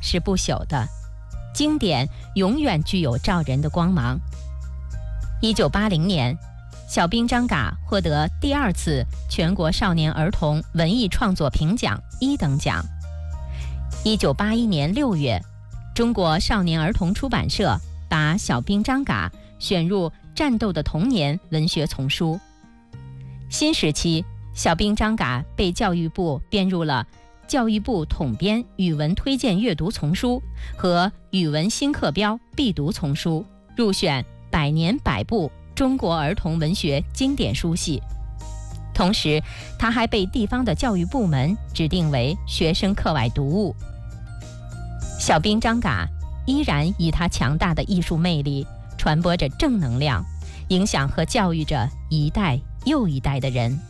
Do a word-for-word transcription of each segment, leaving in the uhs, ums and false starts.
是不朽的，经典永远具有照人的光芒。一九八零年，小兵张嘎获得第二次全国少年儿童文艺创作评奖一等奖。一九八一年六月，中国少年儿童出版社把小兵张嘎选入战斗的童年文学丛书。新时期，小兵张嘎被教育部编入了教育部统编语文推荐阅读丛书和语文新课标必读丛书，入选百年百部中国儿童文学经典书系。同时，他还被地方的教育部门指定为学生课外读物。小兵张嘎依然以他强大的艺术魅力传播着正能量，影响和教育着一代又一代的人。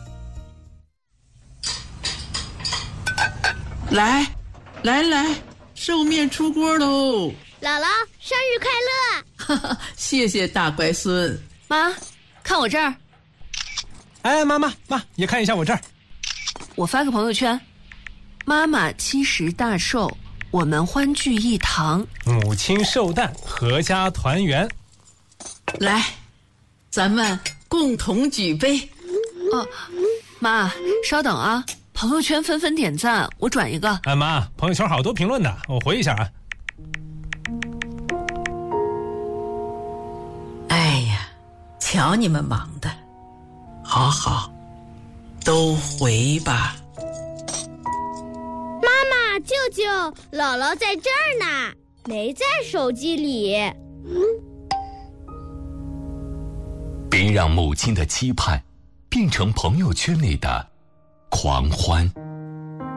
来来来，寿面出锅喽！ 姥姥生日快乐！ 哈哈，谢谢大乖孙。 妈，看我这儿。 哎，妈妈妈也看一下我这儿。 我发个朋友圈，妈妈七十大寿，我们欢聚一堂， 母亲寿诞，阖家团圆。 来，咱们共同举杯。 哦，妈，稍等啊，朋友圈纷纷点赞，我转一个。 哎妈，朋友圈好多评论的，我回一下啊。 哎呀，瞧你们忙的，好好，都回吧。 妈妈、舅舅，姥姥在这儿呢，没在手机里。 别让母亲的期盼变成朋友圈里的狂欢。